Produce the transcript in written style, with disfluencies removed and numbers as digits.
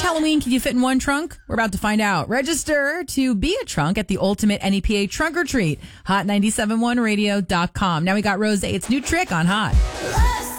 Halloween can you fit in one trunk? We're about to find out. Register to be a trunk at the Ultimate NEPA Trunk or Treat. Hot971radio.com. Now we got Rose. It's new trick on Hot.